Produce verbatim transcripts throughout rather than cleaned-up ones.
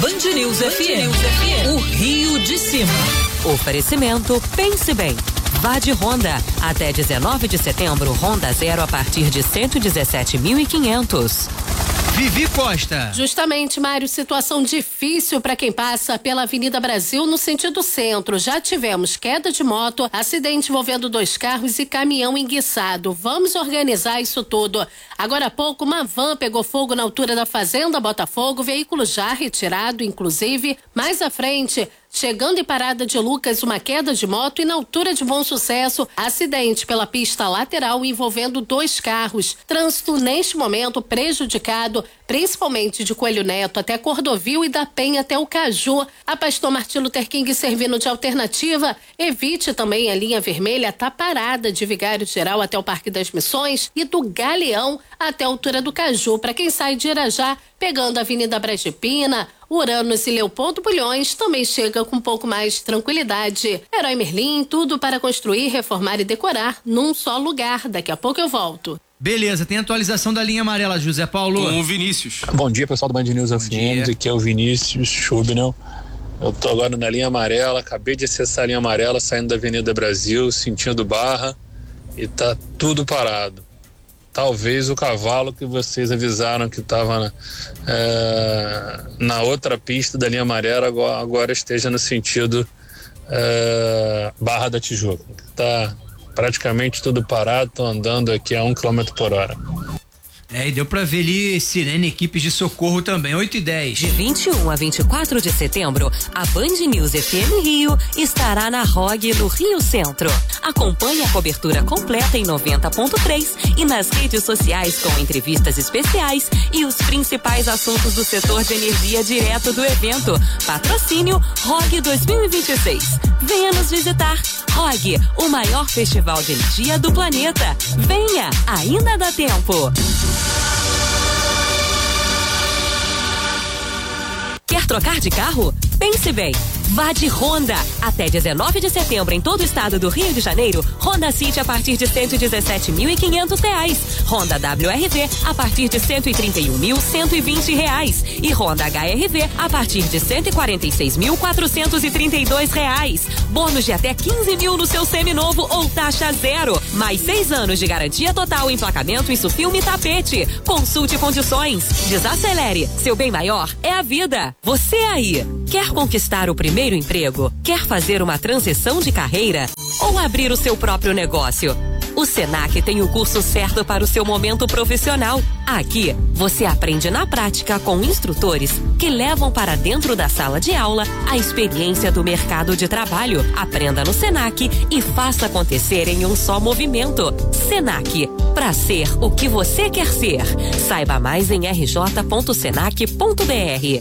Band News F M, o Rio de Cima. Oferecimento Pense Bem. Vá de Honda. Até dezenove de setembro, Honda Zero a partir de cento e dezessete mil e quinhentos. Vivi Costa. Justamente, Mário, situação difícil para quem passa pela Avenida Brasil no sentido centro. Já tivemos queda de moto, acidente envolvendo dois carros e caminhão enguiçado. Vamos organizar isso tudo. Agora há pouco, uma van pegou fogo na altura da Fazenda Botafogo, veículo já retirado, inclusive. Mais à frente, chegando em Parada de Lucas, uma queda de moto e na altura de Bom Sucesso, acidente pela pista lateral envolvendo dois carros. Trânsito neste momento prejudicado, principalmente de Coelho Neto até Cordovil e da Penha até o Caju. A Pastor Martin Luther King servindo de alternativa. Evite também a linha vermelha, tá parada de Vigário Geral até o Parque das Missões e do Galeão até a altura do Caju. Para quem sai de Irajá, pegando a Avenida Brasipina, Uranos e Leopoldo Bulhões, também chega com um pouco mais de tranquilidade. Herói Merlin, tudo para construir, reformar e decorar num só lugar. Daqui a pouco eu volto. Beleza, tem atualização da linha amarela, José Paulo. Com o Vinícius. Bom dia, pessoal do Band News F M, aqui é o Vinícius Schubnel. Eu tô agora na linha amarela, acabei de acessar a linha amarela, saindo da Avenida Brasil, sentindo Barra, e tá tudo parado. Talvez o cavalo que vocês avisaram que estava na, é, na outra pista da linha amarela agora, agora esteja no sentido é, Barra da Tijuca. Tá praticamente tudo parado, tô andando aqui a um quilômetro por hora. É, e deu pra ver ali sirene, equipes de socorro também, oito e dez. De vinte e um a vinte e quatro de setembro, a Band News F M Rio estará na R O G no Rio Centro. Acompanhe a cobertura completa em noventa ponto três e nas redes sociais com entrevistas especiais e os principais assuntos do setor de energia direto do evento. Patrocínio R O G dois mil e vinte e seis. Venha nos visitar. R O G, o maior festival de energia do planeta. Venha, ainda dá tempo. Quer trocar de carro? Pense bem. Vá de Honda. Até dezenove de setembro em todo o estado do Rio de Janeiro, Honda City a partir de cento e dezessete mil e quinhentos reais. Honda W R V a partir de cento e trinta e um mil cento e vinte reais. E Honda H R V a partir de cento e quarenta e seis mil quatrocentos e trinta e dois reais. Bônus de até quinze mil no seu seminovo ou taxa zero. Mais seis anos de garantia total, emplacamento e filme tapete. Consulte condições. Desacelere. Seu bem maior é a vida. Você aí, quer conquistar o primeiro emprego? Quer fazer uma transição de carreira? Ou abrir o seu próprio negócio? O Senac tem o curso certo para o seu momento profissional. Aqui, você aprende na prática com instrutores que levam para dentro da sala de aula a experiência do mercado de trabalho. Aprenda no Senac e faça acontecer em um só movimento. Senac, para ser o que você quer ser. Saiba mais em r j ponto senac ponto b r.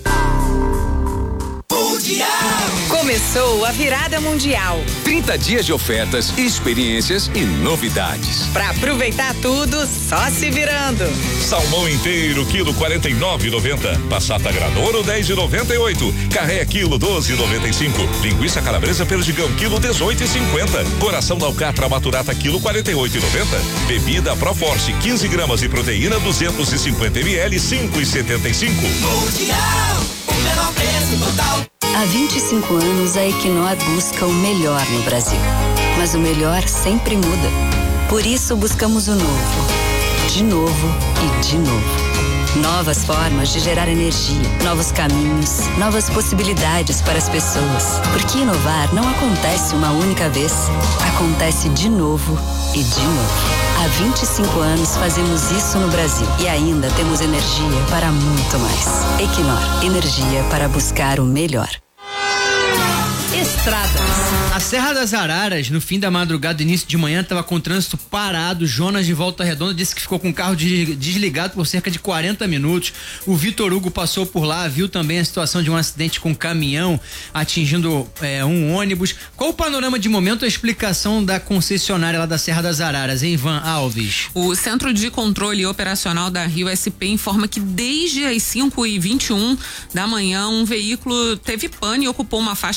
Começou a virada mundial. trinta dias de ofertas, experiências e novidades. Pra aproveitar tudo, só se virando. Salmão inteiro, quilo quarenta e nove e noventa. Passata Granoro, dez e noventa e oito. Carré, quilo doze e noventa e cinco. Linguiça calabresa perdigão, quilo dezoito e cinquenta. Coração da alcatra maturata, quilo quarenta e oito e noventa. Bebida Proforce, quinze gramas e proteína, duzentos e cinquenta mililitros, cinco e setenta e cinco. Mundial, o menor preço total. Há vinte e cinco anos, a Equinor busca o melhor no Brasil. Mas o melhor sempre muda. Por isso, buscamos o novo. De novo e de novo. Novas formas de gerar energia, novos caminhos, novas possibilidades para as pessoas. Porque inovar não acontece uma única vez. Acontece de novo e de novo. Há vinte e cinco anos fazemos isso no Brasil e ainda temos energia para muito mais. Equinor, energia para buscar o melhor. Estradas. A Serra das Araras, no fim da madrugada, início de manhã, estava com o trânsito parado. Jonas de Volta Redonda disse que ficou com o carro desligado por cerca de quarenta minutos. O Vitor Hugo passou por lá, viu também a situação de um acidente com um caminhão atingindo é, um ônibus. Qual o panorama de momento, a explicação da concessionária lá da Serra das Araras, hein, Ivan Alves? O Centro de Controle Operacional da Rio S P informa que desde as cinco e vinte e um da manhã, um veículo teve pane e ocupou uma faixa do rolamento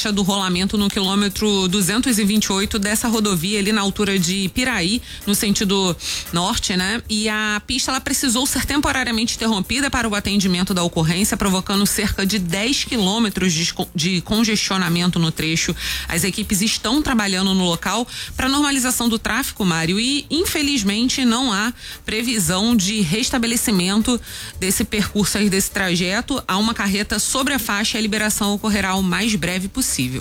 congelamento no quilômetro duzentos e vinte e oito dessa rodovia ali na altura de Piraí, no sentido norte, né? E a pista ela precisou ser temporariamente interrompida para o atendimento da ocorrência, provocando cerca de dez quilômetros de, de congestionamento no trecho. As equipes estão trabalhando no local para normalização do tráfego, Mário, e infelizmente não há previsão de restabelecimento desse percurso aí, desse trajeto. Há uma carreta sobre a faixa e a liberação ocorrerá o mais breve possível.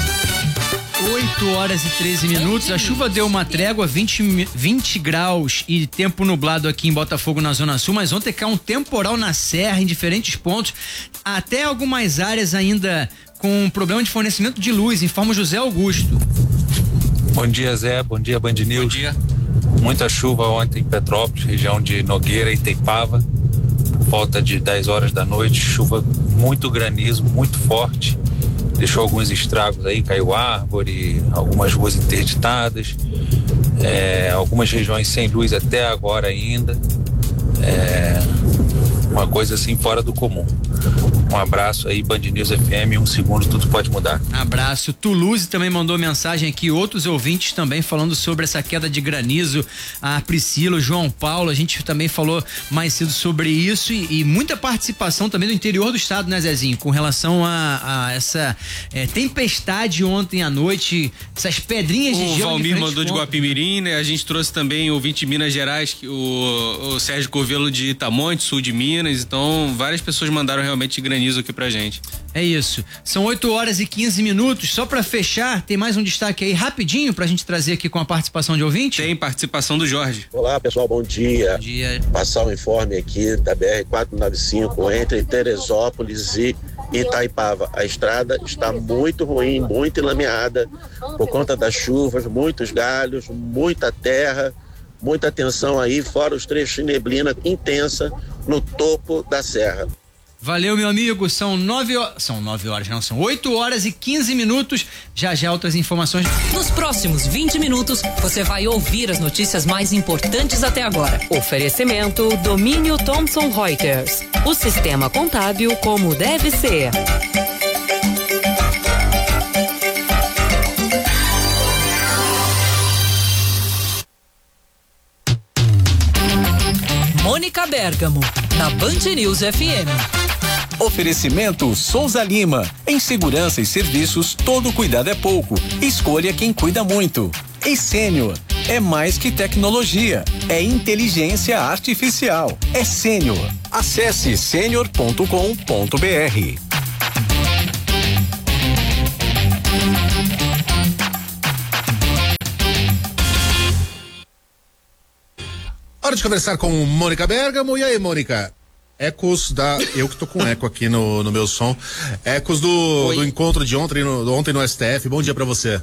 oito horas e treze minutos, a chuva deu uma trégua, vinte, vinte graus e tempo nublado aqui em Botafogo, na Zona Sul, mas ontem caiu um temporal na serra, em diferentes pontos, até algumas áreas ainda com problema de fornecimento de luz, informa José Augusto. Bom dia, Zé, bom dia, Band News. Bom dia. Muita chuva ontem em Petrópolis, região de Nogueira e Itaipava, volta de dez horas da noite, chuva, muito granizo, muito forte, deixou alguns estragos aí, caiu árvore, algumas ruas interditadas, é, algumas regiões sem luz até agora ainda, é, uma coisa assim fora do comum. Um abraço aí, Band News F M, um segundo, tudo pode mudar. Abraço. Toulouse também mandou mensagem aqui, outros ouvintes também falando sobre essa queda de granizo. A Priscila, o João Paulo, a gente também falou mais cedo sobre isso e, e muita participação também do interior do estado, né, Zezinho? Com relação a, a essa é, tempestade ontem à noite, essas pedrinhas de o gelo. O Valmir mandou de Guapimirim, né? A gente trouxe também o ouvinte de Minas Gerais, que o, o Sérgio Corvelo de Itamonte, sul de Minas, então várias pessoas mandaram realmente granizo aqui pra gente. É isso. São oito horas e quinze minutos. Só pra fechar, tem mais um destaque aí rapidinho pra gente trazer aqui com a participação de ouvinte? Tem participação do Jorge. Olá, pessoal, bom dia. Bom dia. Passar um informe aqui da B R quatrocentos e noventa e cinco entre Teresópolis e Itaipava. A estrada está muito ruim, muito enlameada por conta das chuvas, muitos galhos, muita terra, muita tensão aí, fora os trechos de neblina intensa no topo da serra. Valeu, meu amigo, são nove horas, são nove horas, não, são oito horas e quinze minutos, já já outras informações. Nos próximos vinte minutos, você vai ouvir as notícias mais importantes até agora. Oferecimento Domínio Thomson Reuters, o sistema contábil como deve ser. Mônica Bergamo, na Band News F M. Oferecimento Souza Lima. Em segurança e serviços, todo cuidado é pouco. Escolha quem cuida muito. E Sênior. É mais que tecnologia. É inteligência artificial. É Sênior. Acesse sênior ponto com ponto b r. Hora de conversar com Mônica Bergamo. E aí, Mônica? Ecos da. Eu que tô com eco aqui no, no meu som. Ecos do, do encontro de ontem no, ontem no S T F. Bom dia pra você.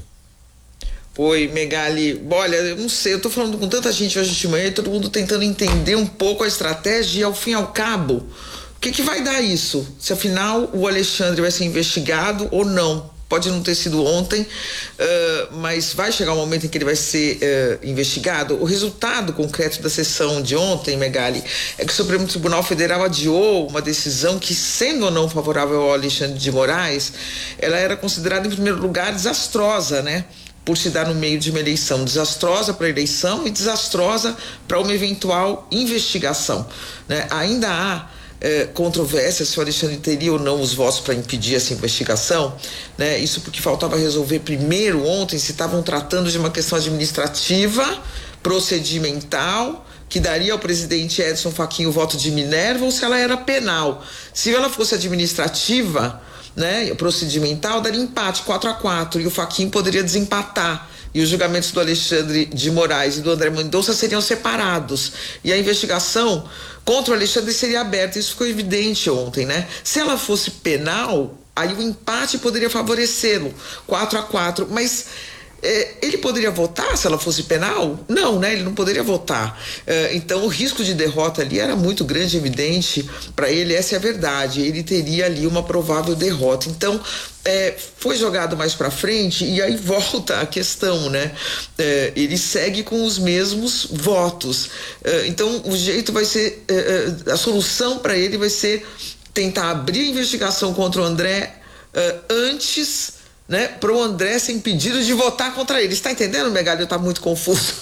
Oi, Megali. Olha, eu não sei, eu tô falando com tanta gente hoje de manhã e todo mundo tentando entender um pouco a estratégia e, ao fim e ao cabo, o que que vai dar isso? Se afinal o Alexandre vai ser investigado ou não. Pode não ter sido ontem, uh, mas vai chegar um momento em que ele vai ser uh, investigado. O resultado concreto da sessão de ontem, Megali, é que o Supremo Tribunal Federal adiou uma decisão que, sendo ou não favorável ao Alexandre de Moraes, ela era considerada, em primeiro lugar, desastrosa, né? Por se dar no meio de uma eleição, desastrosa para a eleição e desastrosa para uma eventual investigação, né? Ainda há É, controvérsia se o Alexandre teria ou não os votos para impedir essa investigação, né? Isso porque faltava resolver primeiro ontem se estavam tratando de uma questão administrativa, procedimental, que daria ao presidente Edson Fachin o voto de Minerva, ou se ela era penal. Se ela fosse administrativa, né, procedimental, daria empate quatro a quatro e o Fachin poderia desempatar. E os julgamentos do Alexandre de Moraes e do André Mendonça seriam separados. E a investigação contra o Alexandre seria aberta. Isso ficou evidente ontem, né? Se ela fosse penal, aí o empate poderia favorecê-lo, quatro a quatro. Mas é, ele poderia votar se ela fosse penal? Não, né? Ele não poderia votar. É, então o risco de derrota ali era muito grande, evidente para ele. Essa é a verdade. Ele teria ali uma provável derrota. Então É, foi jogado mais para frente e aí volta a questão, né? É, ele segue com os mesmos votos. É, então o jeito vai ser, é, a solução para ele vai ser tentar abrir a investigação contra o André é, antes, né, pro André ser impedido de votar contra ele. Está entendendo, Megali? Tá muito confuso.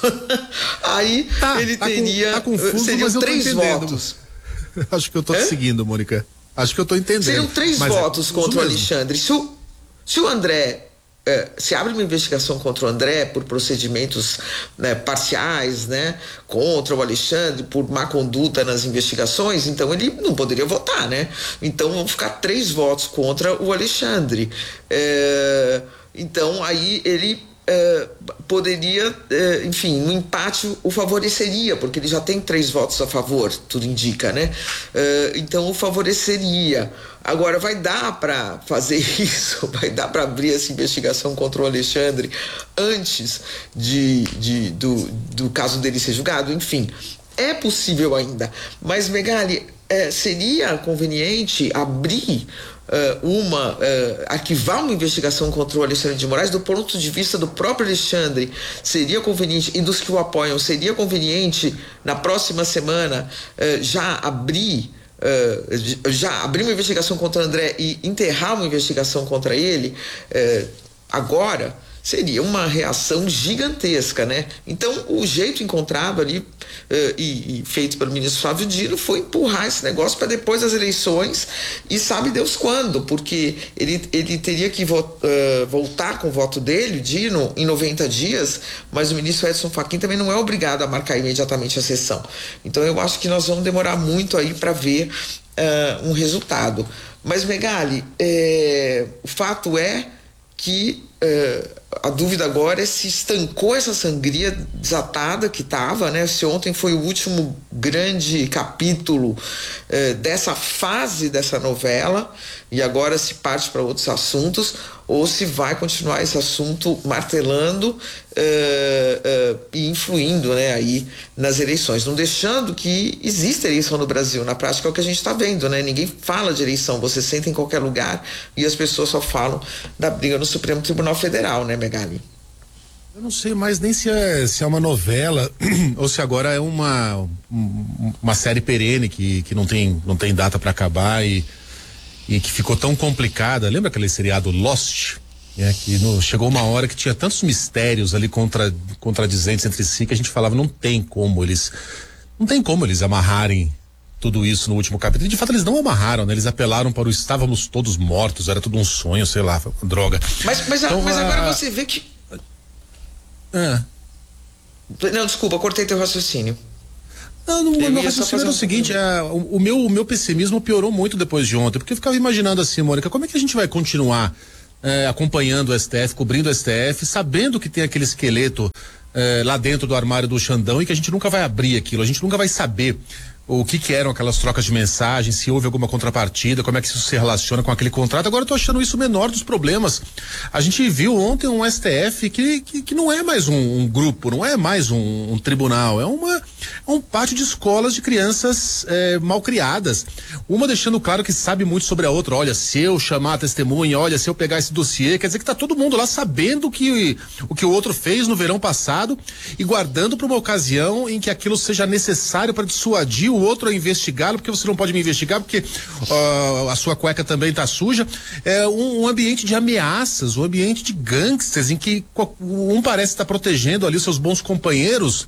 Aí tá, ele tá teria com, tá confuso, seriam mas eu três tô entendendo. votos. Acho que eu tô é? te seguindo, Mônica. Acho que eu tô entendendo. Seriam três mas votos é contra o mesmo. Alexandre. Se o, se o André É, se abre uma investigação contra o André por procedimentos, né, parciais, né, contra o Alexandre por má conduta nas investigações, então ele não poderia votar, né? Então vão ficar três votos contra o Alexandre. É, então aí ele é, poderia, é, enfim, no empate o favoreceria, porque ele já tem três votos a favor, tudo indica, né? É, então o favoreceria. Agora, vai dar para fazer isso? Vai dar para abrir essa investigação contra o Alexandre antes de, de, do, do caso dele ser julgado? Enfim, é possível ainda. Mas, Megali, é, seria conveniente abrir uh, uma, uh, arquivar uma investigação contra o Alexandre de Moraes do ponto de vista do próprio Alexandre? Seria conveniente, e dos que o apoiam, seria conveniente na próxima semana uh, já abrir Uh, já abrir uma investigação contra o André e enterrar uma investigação contra ele uh, agora? Seria uma reação gigantesca, né? Então, o jeito encontrado ali uh, e, e feito pelo ministro Flávio Dino foi empurrar esse negócio para depois das eleições e sabe Deus quando, porque ele, ele teria que vo, uh, voltar com o voto dele, Dino, em noventa dias, mas o ministro Edson Fachin também não é obrigado a marcar imediatamente a sessão. Então, eu acho que nós vamos demorar muito aí para ver uh, um resultado. Mas, Megali, é, o fato é que uh, a dúvida agora é se estancou essa sangria desatada que estava, né? Se ontem foi o último grande capítulo uh, dessa fase dessa novela e agora se parte para outros assuntos, ou se vai continuar esse assunto martelando uh, uh, e influindo, né, aí nas eleições, não deixando que exista eleição no Brasil. Na prática é o que a gente está vendo, né? Ninguém fala de eleição, você senta em qualquer lugar e as pessoas só falam da briga no Supremo Tribunal Federal, né, Megali? Eu não sei mais nem se é, se é uma novela ou se agora é uma uma série perene que, que não tem não tem data para acabar e e que ficou tão complicada. Lembra aquele seriado Lost? É, que no, chegou uma hora que tinha tantos mistérios ali contra, contradizentes entre si que a gente falava, não tem como eles não tem como eles amarrarem tudo isso no último capítulo. E de fato eles não amarraram, né? Eles apelaram para o estávamos todos mortos, era tudo um sonho, sei lá, foi uma droga. Mas, mas, então, mas a... agora você vê que... Ah. Não, desculpa, cortei teu raciocínio. Não, no, meu raciocínio era o seguinte, é, o, o, meu, o meu pessimismo piorou muito depois de ontem, porque eu ficava imaginando assim, Mônica, como é que a gente vai continuar é, acompanhando o S T F, cobrindo o S T F, sabendo que tem aquele esqueleto é, lá dentro do armário do Xandão e que a gente nunca vai abrir aquilo, a gente nunca vai saber o que que eram aquelas trocas de mensagens, se houve alguma contrapartida, como é que isso se relaciona com aquele contrato. Agora eu tô achando isso o menor dos problemas. A gente viu ontem um S T F que, que, que não é mais um, um grupo, não é mais um, um tribunal, é uma é um pátio de escolas de crianças é, mal criadas. Uma deixando claro que sabe muito sobre a outra. Olha, se eu chamar a testemunha, olha, se eu pegar esse dossiê, quer dizer que tá todo mundo lá sabendo que, o que o outro fez no verão passado e guardando para uma ocasião em que aquilo seja necessário para dissuadir o outro a investigá-lo, porque você não pode me investigar, porque uh, a sua cueca também tá suja. É um, um ambiente de ameaças, um ambiente de gangsters, em que um parece estar protegendo ali seus bons companheiros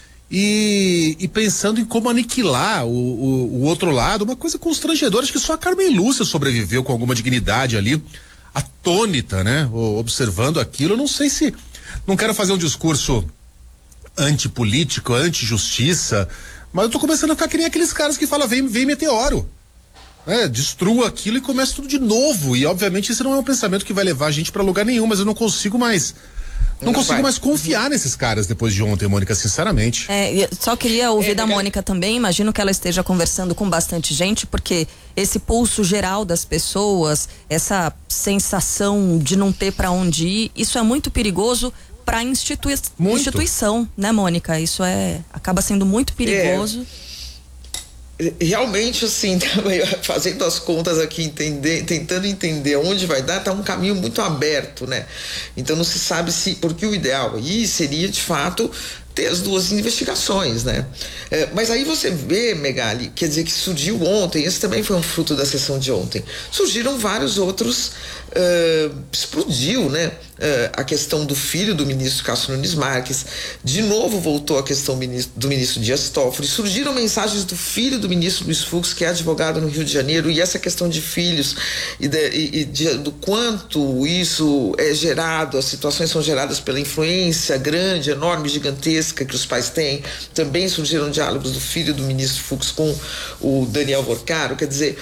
e, e pensando em como aniquilar o, o, o outro lado, uma coisa constrangedora. Acho que só a Carmen Lúcia sobreviveu com alguma dignidade ali, atônita, né? Observando aquilo. Eu não sei se, não quero fazer um discurso antipolítico, anti-justiça, mas eu tô começando a ficar que nem aqueles caras que falam, vem, vem meteoro. É, destrua aquilo e começa tudo de novo. E obviamente isso não é um pensamento que vai levar a gente pra lugar nenhum, mas eu não consigo mais. Não, não consigo vai. mais confiar nesses caras depois de ontem, Mônica, sinceramente. É, só queria ouvir é, da Mônica também, imagino que ela esteja conversando com bastante gente, porque esse pulso geral das pessoas, essa sensação de não ter pra onde ir, isso é muito perigoso para institui instituição, né, Mônica? Isso é acaba sendo muito perigoso. É, realmente, assim, fazendo as contas aqui, entender, tentando entender onde vai dar, tá um caminho muito aberto, né? Então não se sabe se, porque o ideal aí seria de fato ter as duas investigações, né? É, mas aí você vê, Megali, quer dizer que surgiu ontem, esse também foi um fruto da sessão de ontem, surgiram vários outros, uh, explodiu, né? Uh, a questão do filho do ministro Cássio Nunes Marques, de novo voltou a questão do ministro Dias Toffoli, surgiram mensagens do filho do ministro Luiz Fux, que é advogado no Rio de Janeiro, e essa questão de filhos e, de, e, e de, do quanto isso é gerado, as situações são geradas pela influência grande, enorme, gigantesca que os pais têm. Também surgiram diálogos do filho do ministro Fux com o Daniel Vorcaro, quer dizer,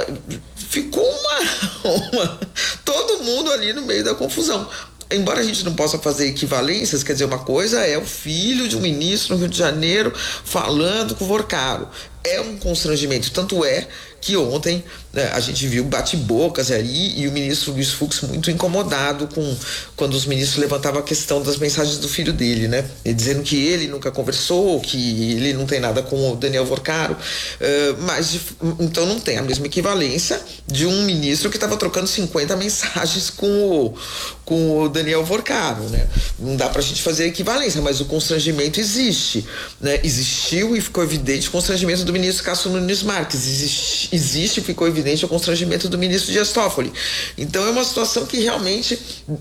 ficou uma, uma todo mundo ali no meio da confusão. Embora a gente não possa fazer equivalências, quer dizer, uma coisa é o filho de um ministro no Rio de Janeiro falando com o Vorcaro. É um constrangimento, tanto é que ontem, né, a gente viu bate-bocas ali e o ministro Luiz Fux muito incomodado com quando os ministros levantavam a questão das mensagens do filho dele, né? E dizendo que ele nunca conversou, que ele não tem nada com o Daniel Vorcaro, uh, mas de, então não tem a mesma equivalência de um ministro que estava trocando cinquenta mensagens com o, com o Daniel Vorcaro, né? Não dá pra gente fazer a equivalência, mas o constrangimento existe, né? Existiu e ficou evidente o constrangimento do ministro Cássio Nunes Marques, existe, existe e ficou evidente o constrangimento do ministro Dias Toffoli. Então é uma situação que realmente,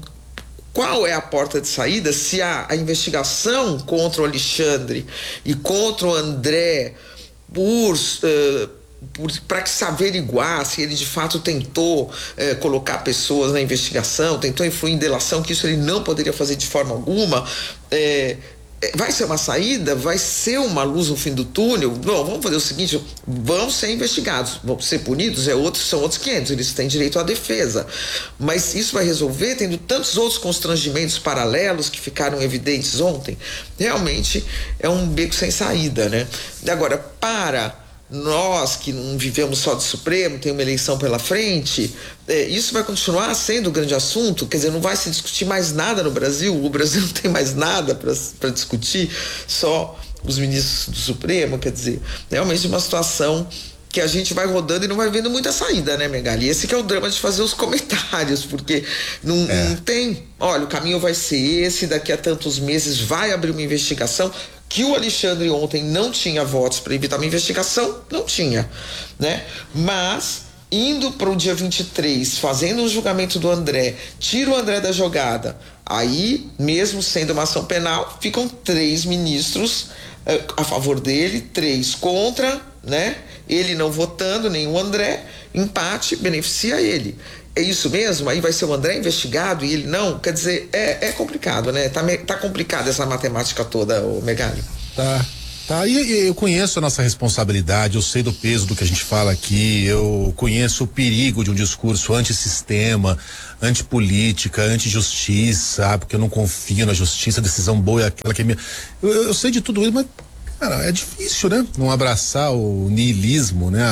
qual é a porta de saída se a, a investigação contra o Alexandre e contra o André por... Uh, para que se averiguar se ele de fato tentou eh, colocar pessoas na investigação, tentou influir em delação, que isso ele não poderia fazer de forma alguma, eh, vai ser uma saída, vai ser uma luz no fim do túnel. Não, vamos fazer o seguinte, vão ser investigados, vão ser punidos, é outros, são outros quinhentos, eles têm direito à defesa, mas isso vai resolver tendo tantos outros constrangimentos paralelos que ficaram evidentes ontem. Realmente é um beco sem saída, né? Agora, para nós que não vivemos só de Supremo, tem uma eleição pela frente, é, isso vai continuar sendo um grande assunto, quer dizer, não vai se discutir mais nada no Brasil, o Brasil não tem mais nada para discutir, só os ministros do Supremo, quer dizer, realmente uma situação que a gente vai rodando e não vai vendo muita saída, né, Megali? Esse que é o drama de fazer os comentários, porque não, é. não tem, olha, o caminho vai ser esse, daqui a tantos meses vai abrir uma investigação. Que o Alexandre ontem não tinha votos para evitar uma investigação, não tinha, né? Mas indo para o dia vinte e três, fazendo o julgamento do André, tira o André da jogada, aí, mesmo sendo uma ação penal, ficam três ministros uh, a favor dele, três contra, né? Ele não votando, nem o André, empate, beneficia ele. É isso mesmo? Aí vai ser o André investigado e ele não? Quer dizer, é, é complicado, né? Tá, tá complicada essa matemática toda, ô Megali. Tá, tá. E, e eu conheço a nossa responsabilidade, eu sei do peso do que a gente fala aqui, eu conheço o perigo de um discurso antissistema, antipolítica, antijustiça, porque eu não confio na justiça, a decisão boa é aquela que é minha. Eu, eu, eu sei de tudo isso, mas, cara, é difícil, né? Não abraçar o niilismo, né?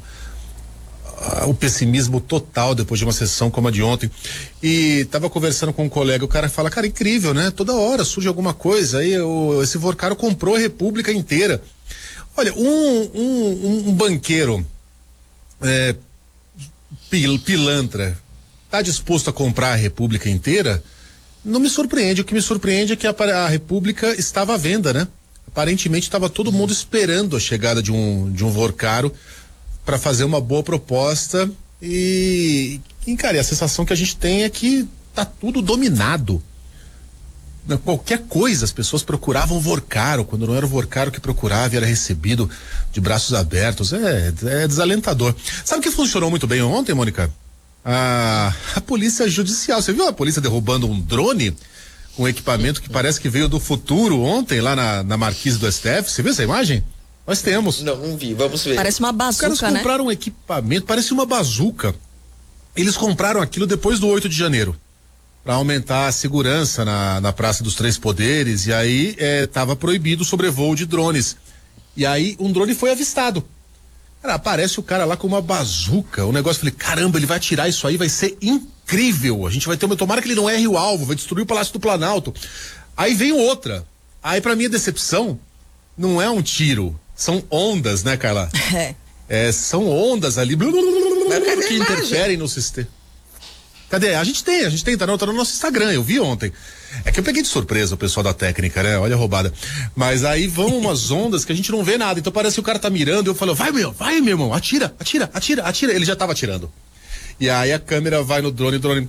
O pessimismo total depois de uma sessão como a de ontem. E tava conversando com um colega, o cara fala, cara, incrível, né? Toda hora surge alguma coisa, aí o, esse Vorcaro comprou a República inteira. Olha, um, um, um banqueiro é, pil, pilantra tá disposto a comprar a República inteira? Não me surpreende, o que me surpreende é que a, a República estava à venda, né? Aparentemente estava todo mundo esperando a chegada de um, de um Vorcaro para fazer uma boa proposta e, e, cara, a sensação que a gente tem é que tá tudo dominado. Qualquer coisa, as pessoas procuravam o Vorcaro, quando não era o Vorcaro que procurava e era recebido de braços abertos. É, é desalentador. Sabe o que funcionou muito bem ontem, Mônica? A, a polícia judicial. Você viu a polícia derrubando um drone? Um equipamento que parece que veio do futuro ontem, lá na, na Marquise do S T F. Você viu essa imagem? Nós temos. Não, não vi, vamos ver. Parece uma bazuca, né? Os caras compraram né? um equipamento, parece uma bazuca. Eles compraram aquilo depois do oito de janeiro, para aumentar a segurança na, na Praça dos Três Poderes, e aí estava é, proibido o sobrevoo de drones. E aí um drone foi avistado. Cara, aparece o cara lá com uma bazuca, o negócio, falei, caramba, ele vai atirar isso aí, vai ser incrível. A gente vai ter uma, tomara que ele não erre o alvo, vai destruir o Palácio do Planalto. Aí vem outra. Aí pra minha decepção, não é um tiro. São ondas, né, Carla? É. É, são ondas ali blá, blá, blá, blá, que interferem no sistema. Cadê? A gente tem, a gente tem, tá no, tá no nosso Instagram, eu vi ontem. É que eu peguei de surpresa o pessoal da técnica, né? Olha a roubada. Mas aí vão umas ondas que a gente não vê nada, então parece que o cara tá mirando e eu falo, vai meu, vai meu irmão, atira, atira, atira, atira. Ele já tava atirando. E aí a câmera vai no drone, o drone...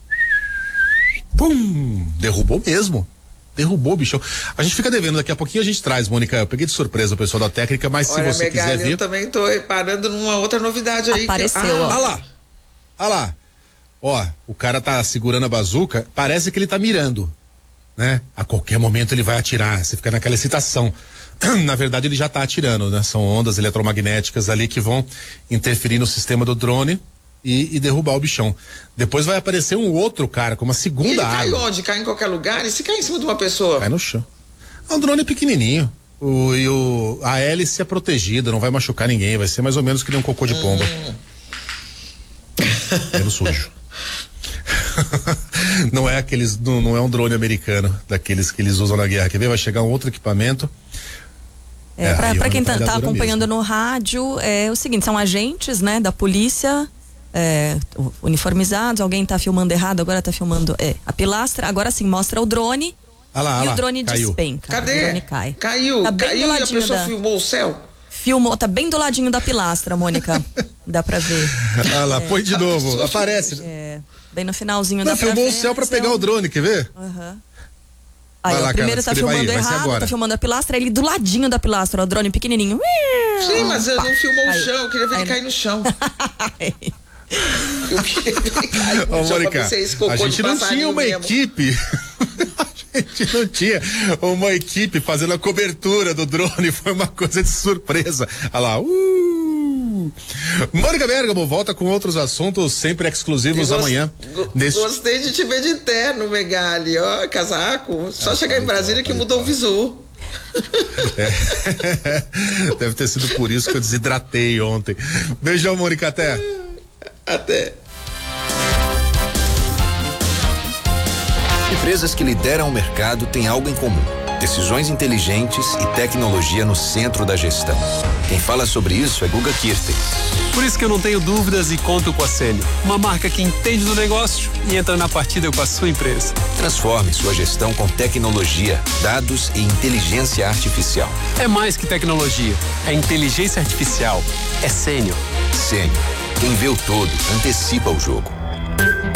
Pum! Derrubou mesmo. Derrubou, bichão. A gente fica devendo, daqui a pouquinho a gente traz, Mônica. Eu peguei de surpresa o pessoal da técnica, mas Olha, se você Megali, quiser ver... eu também tô reparando numa outra novidade aí. Apareceu, que... ó. Olha lá. Olha lá. Ó, o cara tá segurando a bazuca, parece que ele tá mirando, né? A qualquer momento ele vai atirar, você fica naquela excitação. Na verdade ele já tá atirando, né? São ondas eletromagnéticas ali que vão interferir no sistema do drone e, e derrubar o bichão. Depois vai aparecer um outro cara com uma segunda ele arma. cai onde? Cai em qualquer lugar? E se cai em cima de uma pessoa? Cai no chão. É um drone pequenininho. O, e o, a hélice é protegida, não vai machucar ninguém, vai ser mais ou menos que nem um cocô de pomba. Hum. Pelo sujo. Não é aqueles, não, não é um drone americano, daqueles que eles usam na guerra. Quer ver? Vai chegar um outro equipamento. É, é, pra, pra quem tá, tá acompanhando mesmo. No rádio, é o seguinte, são agentes, né, da polícia, é, uniformizados, alguém tá filmando errado, agora tá filmando, é, a pilastra, agora sim, mostra o drone ah lá, e ah lá, o drone caiu. Despenca. Cadê? O drone cai. Caiu, tá caiu e a pessoa da... filmou o céu? Filmou, tá bem do ladinho da pilastra, Mônica, dá pra ver. Ah lá, é, põe de novo, aparece. É, bem no finalzinho Não, da filmou o céu pra pegar o drone, quer ver? Aham. Uhum. Aí, lá, o primeiro cara, tá filmando aí, errado, tá filmando a pilastra, ele do ladinho da pilastra, o drone pequenininho. Sim, mas ele não filmou aí, o chão, eu queria ver aí, ele cair no chão. Eu queria ver ele cair no Ô, chão Mônica, pra ver se é esse cocô a gente de não tinha uma mesmo. equipe. A gente não tinha uma equipe fazendo a cobertura do drone, foi uma coisa de surpresa. Olha lá, uh! Mônica Bergamo volta com outros assuntos sempre exclusivos gost, amanhã. Go, nesse... Gostei de te ver de terno, Megali, ó, casaco. Só ah, chegar em Brasília que mudou o visu. É. Deve ter sido por isso que eu desidratei ontem. Beijão, Mônica, até. Até. Empresas que lideram o mercado têm algo em comum: decisões inteligentes e tecnologia no centro da gestão. Quem fala sobre isso é Guga Kirten. Por isso que eu não tenho dúvidas e conto com a Sênio, uma marca que entende do negócio e entra na partida com a sua empresa. Transforme sua gestão com tecnologia, dados e inteligência artificial. É mais que tecnologia, é inteligência artificial. É Sênio. Sênio. Quem vê o todo, antecipa o jogo.